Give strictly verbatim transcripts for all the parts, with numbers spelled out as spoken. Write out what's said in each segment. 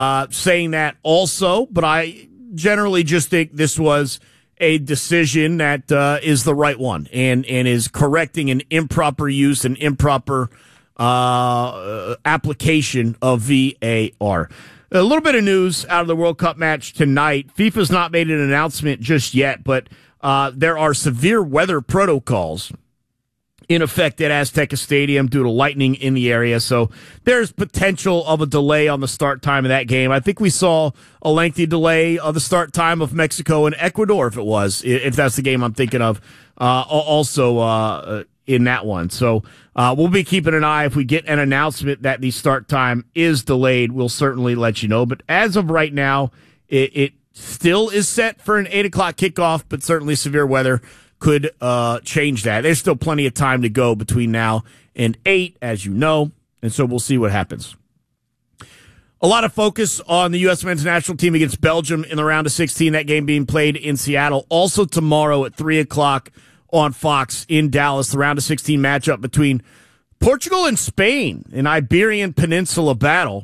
uh, saying that also, but I generally just think this was a decision that uh, is the right one and, and is correcting an improper use and improper uh, application of V A R. A little bit of news out of the World Cup match tonight. FIFA's not made an announcement just yet, but uh, there are severe weather protocols in effect at Azteca Stadium due to lightning in the area. So there's potential of a delay on the start time of that game. I think we saw a lengthy delay of the start time of Mexico and Ecuador, if it was, if that's the game I'm thinking of, uh, also uh, in that one. So uh, we'll be keeping an eye. If we get an announcement that the start time is delayed, we'll certainly let you know. But as of right now, it, it still is set for an eight o'clock kickoff, but certainly severe weather could uh, change that. There's still plenty of time to go between now and eight, as you know, and so we'll see what happens. A lot of focus on the U S men's national team against Belgium in the round of sixteen, that game being played in Seattle. Also tomorrow at three o'clock on Fox in Dallas, the round of sixteen matchup between Portugal and Spain, an Iberian Peninsula battle.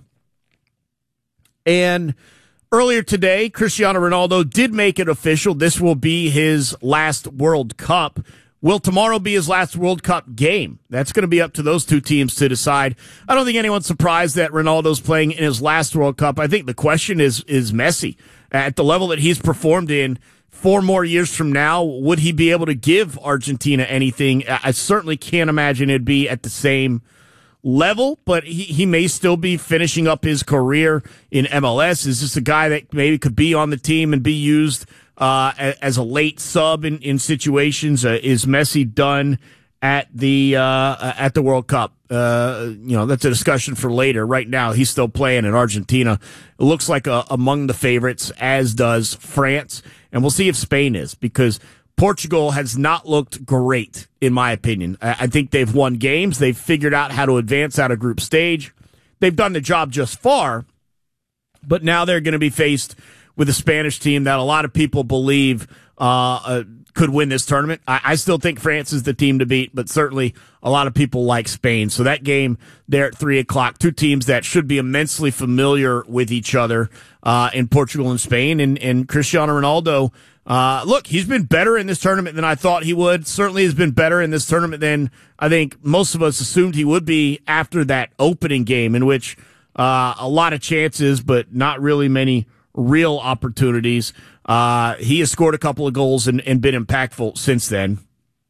And earlier today, Cristiano Ronaldo did make it official. This will be his last World Cup. Will tomorrow be his last World Cup game? That's going to be up to those two teams to decide. I don't think anyone's surprised that Ronaldo's playing in his last World Cup. I think the question is, is Messi. At the level that he's performed in, four more years from now, would he be able to give Argentina anything? I certainly can't imagine it'd be at the same level, but he, he may still be finishing up his career in M L S. Is this a guy that maybe could be on the team and be used uh, as a late sub in, in situations? Uh, is Messi done at the uh, at the World Cup? Uh, you know, that's a discussion for later. Right now, he's still playing in Argentina. It looks like a, among the favorites, as does France. And we'll see if Spain is, because Portugal has not looked great, in my opinion. I think they've won games. They've figured out how to advance out of group stage. They've done the job just far, but now they're going to be faced with a Spanish team that a lot of people believe uh, uh, could win this tournament. I, I still think France is the team to beat, but certainly a lot of people like Spain. So that game there at three o'clock, two teams that should be immensely familiar with each other uh, in Portugal and Spain. And, and Cristiano Ronaldo, Uh, look, he's been better in this tournament than I thought he would. Certainly has been better in this tournament than I think most of us assumed he would be after that opening game, in which uh, a lot of chances, but not really many real opportunities. Uh, he has scored a couple of goals and, and been impactful since then.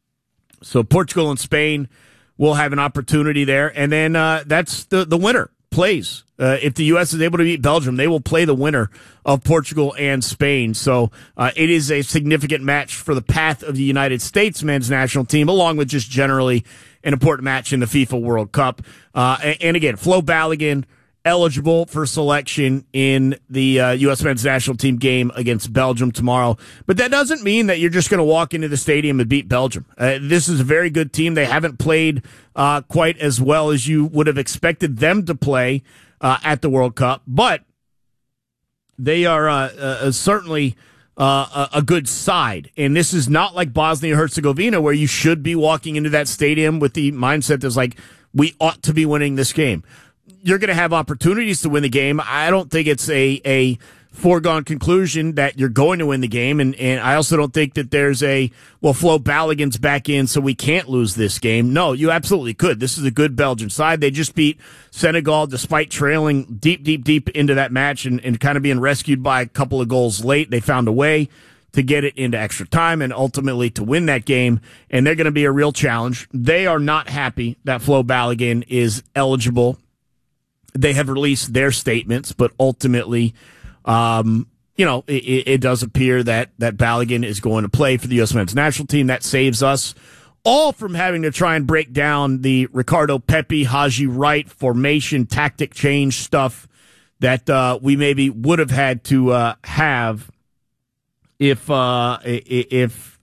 So Portugal and Spain will have an opportunity there. And then uh, that's the, the winner plays. Uh, if the U S is able to beat Belgium, they will play the winner of Portugal and Spain. So uh, it is a significant match for the path of the United States men's national team, along with just generally an important match in the FIFA World Cup. Uh, and, and again, Flo Balogun eligible for selection in the uh, U S men's national team game against Belgium tomorrow. But that doesn't mean that you're just going to walk into the stadium and beat Belgium. Uh, this is a very good team. They haven't played uh, quite as well as you would have expected them to play Uh, at the World Cup, but they are uh, uh, certainly uh, a, a good side. And this is not like Bosnia-Herzegovina, where you should be walking into that stadium with the mindset that's like, we ought to be winning this game. You're going to have opportunities to win the game. I don't think it's a, a foregone conclusion that you're going to win the game. And, and I also don't think that there's a, well, Flo Balogun's back in, so we can't lose this game. No, you absolutely could. This is a good Belgian side. They just beat Senegal despite trailing deep, deep, deep into that match and, and kind of being rescued by a couple of goals late. They found a way to get it into extra time and ultimately to win that game. And they're going to be a real challenge. They are not happy that Flo Balogun is eligible. They have released their statements, but ultimately, Um, you know, it, it does appear that, that Balogun is going to play for the U S men's national team. That saves us all from having to try and break down the Ricardo Pepi, Haji Wright formation, tactic change stuff that uh, we maybe would have had to uh, have if uh, if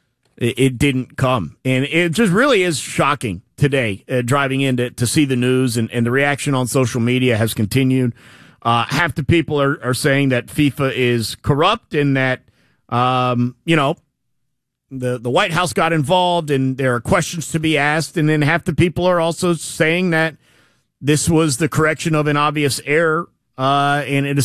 it didn't come. And it just really is shocking today, uh, driving in to, to see the news, and, and the reaction on social media has continued. Uh, half the people are, are saying that FIFA is corrupt and that, um, you know, the, the White House got involved and there are questions to be asked. And then half the people are also saying that this was the correction of an obvious error uh, and it is